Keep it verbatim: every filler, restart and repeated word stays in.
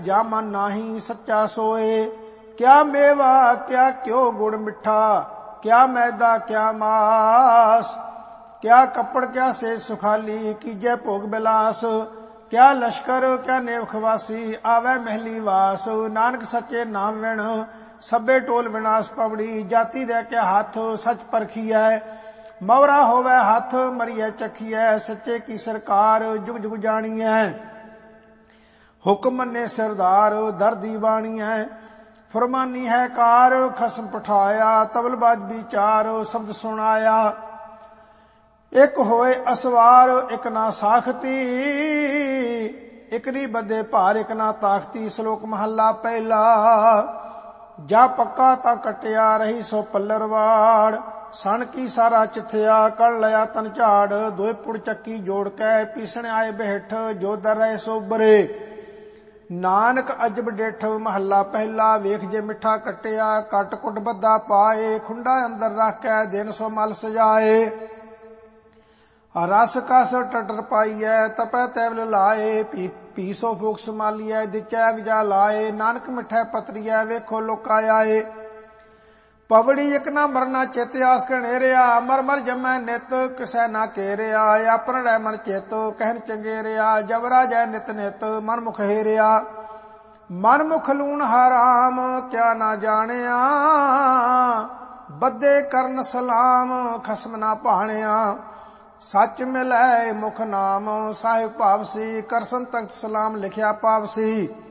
ਜਾ ਮਨ ਨਾਹੀ ਸੱਚਾ ਸੋਏ। ਕਿਆ ਮੇਵਾ ਕਿਆ ਘਿਓ ਗੁੜ ਮਿੱਠਾ, ਕਿਆ ਮੈਦਾ ਕਿਆ ਮਾਸ, ਕਿਆ ਕੱਪੜ ਕਿਆ ਸੇ ਸੁਖਾਲੀ, ਕੀਜੈ ਭੋਗ ਬਿਲਾਸ। ਕਿਆ ਲਸ਼ਕਰ ਕਿਆ ਨੇਵ ਖਵਾਸੀ, ਆਵੈ ਮਹਿਲੀ ਵਾਸ। ਨਾਨਕ ਸੱਚੇ ਨਾਮ ਵਿਣ ਸਭੇ ਟੋਲ ਵਿਨਾਸ਼ ਪਵੜੀ। ਜਾਤੀ ਰਹਿ ਕੇ ਹੱਥ ਸੱਚ ਪਰਖੀਐ, ਮਵਰਾ ਹੋਵੇ ਹੱਥ ਮਰੀਐ ਚਖੀਐ। ਸੱਚੇ ਕੀ ਸਰਕਾਰ ਜੁਗ ਜੁਗ ਜਾਣੀਐ, ਹੁਕਮ ਮੰਨੇ ਸਰਦਾਰ ਦਰਦੀ ਬਾਣੀਐ। ਫਰਮਾਨੀ ਹੈ ਕਾਰ ਖਸਮ ਪਠਾਇਆ, ਤਬਲਬਾਜ ਵਿਚਾਰ ਸ਼ਬਦ ਸੁਣਾਇਆ। ਇੱਕ ਹੋਏ ਅਸਵਾਰ ਇੱਕ ਨਾ ਸਾਖਤੀ, ਇੱਕ ਦੀ ਬੱਧੇ ਭਾਰ ਇੱਕ ਨਾ ਤਾਖਤੀ। ਸ਼ਲੋਕ ਮਹੱਲਾ ਪਹਿਲਾ। ਜਾ ਪੱਕਾ ਤਾਂ ਕਟਿਆ ਰਹੀ ਸੋ ਪੱਲਰਵਾੜ, ਸਣ ਕੀ ਸਾਰਾ ਚਿਥਿਆ ਕਲ ਲਿਆ ਤਨ ਝਾੜ। ਦੋਏ ਪੁੜ ਚੱਕੀ ਜੋੜ ਕੇ ਪੀਸਣ ਆਏ ਬਿਹਠ, ਜੋ ਦਰ ਰਹੇ ਸੋ ਬਰੇ। ਨਾਨਕ ਅਜਬ ਡਿਠ ਮਹੱਲਾ ਪਹਿਲਾ। ਵੇਖ ਜੇ ਮਿੱਠਾ ਕੱਟਿਆ ਕੱਟ ਕੁੱਟ ਬੱਧਾ ਪਾਏ, ਖੁੰਡਾ ਅੰਦਰ ਰੱਖ ਕੇ ਦਿਨ ਸੋ ਮਲ ਸਜਾਏ। ਰਸ ਕਸ ਟਟਰ ਪਾਈਐ ਤਪੈ ਤੈਵਲ ਲਾਏ, ਪੀ ਸੋ ਫੂਕ ਸਮਾਲੀਐ ਦਿਚੈ ਗਜਾ ਲਾਏ। ਨਾਨਕ ਮਿੱਠੈ ਪਤਰੀਐ ਵੇਖੋ ਲੋਕਾ ਆਏ। ਪਵੜੀ ਇੱਕ ਨਾ ਮਰਨਾ ਚਿਤ ਆਸ ਘਨੇਰਿਆ, ਮਰ ਮਰ ਜਮੈ ਨਿਤ ਕਿਸੈ ਨਾ ਘੇਰਿਆ। ਆਪਨ ਰਹਿ ਮਨ ਚਿਤ ਕਹਿਨ ਚੰਗੇਰਿਆ, ਜਬਰਾ ਜੈ ਨਿਤ ਨਿਤ ਮਨ ਮੁਖ ਹੇਰਿਆ। ਮਨ ਮੁਖ ਲੂਣ ਹਰਾਮ ਕਿਆ ਨਾ ਜਾਣਿਆ, ਬੱਧੇ ਕਰਨ ਸਲਾਮ ਖਸਮ ਨਾ ਭਾਣਿਆ। ਸੱਚ ਮਿਲੈ ਮੁਖ ਨਾਮ ਸਾਹਿਬ ਭਾਵਸੀ, ਕਰਸਨ ਤਖਤ ਸਲਾਮ ਲਿਖਿਆ ਪਾਵਸੀ।